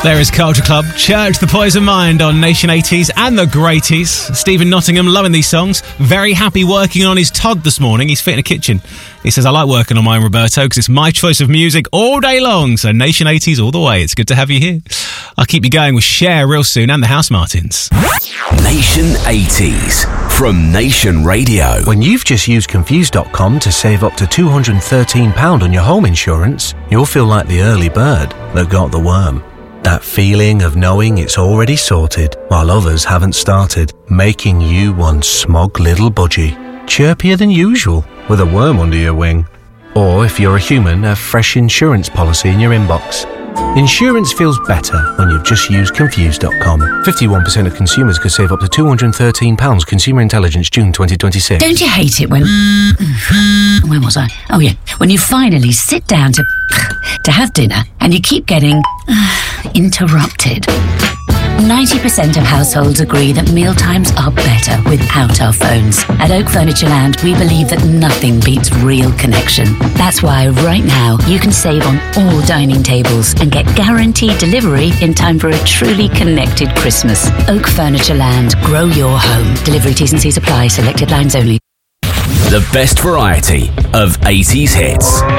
There is Culture Club, Church the Poison Mind on Nation 80s and the Greaties. Stephen Nottingham loving these songs. Very happy working on his Todd this morning. He's fit in a kitchen. He says, I like working on mine, Roberto, because it's my choice of music all day long. So Nation 80s all the way. It's good to have you here. I'll keep you going with Cher real soon and the House Martins. Nation 80s from Nation Radio. When you've just used Confused.com to save up to £213 on your home insurance, you'll feel like the early bird that got the worm. That feeling of knowing it's already sorted while others haven't started, making you one smug little budgie, chirpier than usual with a worm under your wing. Or if you're a human, a fresh insurance policy in your inbox. Insurance feels better when you've just used Confused.com. 51% of consumers could save up to £213. Consumer Intelligence, June 2026. Don't you hate it when... Where was I? Oh, yeah. When you finally sit down to have dinner and you keep getting interrupted. 90% of households agree that mealtimes are better without our phones. At Oak Furniture Land, we believe that nothing beats real connection. That's why right now you can save on all dining tables and get guaranteed delivery in time for a truly connected Christmas. Oak Furniture Land. Grow your home. Delivery T's and C's apply. Selected lines only. The best variety of 80s hits.